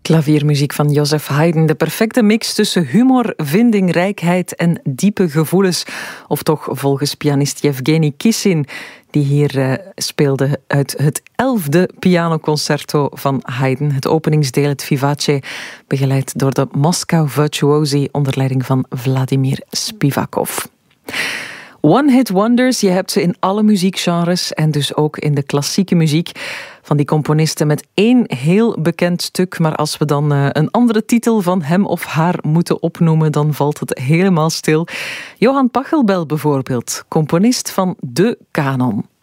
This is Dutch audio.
Klaviermuziek van Joseph Haydn, de perfecte mix tussen humor, vindingrijkheid en diepe gevoelens. Of toch volgens pianist Yevgeny Kissin, die hier speelde uit het 11e pianoconcerto van Haydn. Het openingsdeel, het Vivace, begeleid door de Moscow Virtuosi onder leiding van Vladimir Spivakov. One-hit wonders, je hebt ze in alle muziekgenres en dus ook in de klassieke muziek. Van die componisten met één heel bekend stuk, maar als we dan een andere titel van hem of haar moeten opnoemen, dan valt het helemaal stil. Johan Pachelbel bijvoorbeeld, componist van de Canon.